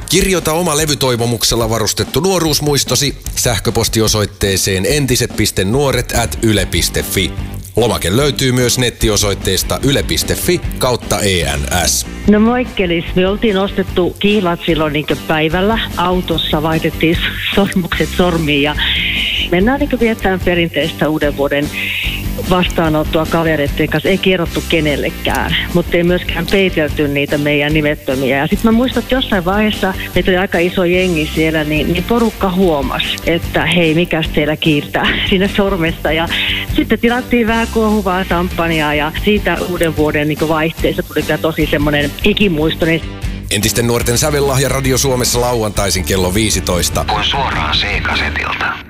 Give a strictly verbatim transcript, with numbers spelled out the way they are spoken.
Kirjoita oma levytoivomuksella varustettu nuoruusmuistosi sähköpostiosoitteeseen entiset piste nuoret ät yle piste fi. Lomake löytyy myös nettiosoitteesta yle piste fi kautta E N S. No moikkelis, me oltiin ostettu kihlat silloin niin päivällä. Autossa vaihdettiin sormukset sormiin ja mennään niin viettämään perinteistä uuden vuoden vastaanottoa kavereiden kanssa. Ei kerrottu kenellekään, mutta ei myöskään peitelty niitä meidän nimettömiä. Ja sitten mä muistan, että jossain vaiheessa meitä oli aika iso jengi siellä, niin, niin porukka huomasi, että hei, mikäs teillä kiirtää siinä sormesta. Ja sitten tilattiin vähän kuohuvaa champagnea ja siitä uuden vuoden niin vaihteessa tuli kyllä tosi semmoinen ikimuistoinen. Entisten nuorten sävellahja Radio Suomessa lauantaisin kello viisitoista. Kun suoraan C-kasetilta.